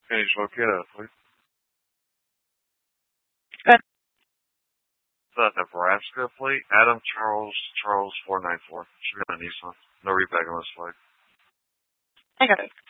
Can you just look it up, please? Uh, The Nebraska plate, Adam Charles 494. Should be on a Nissan. No rebag on this flag. I got it.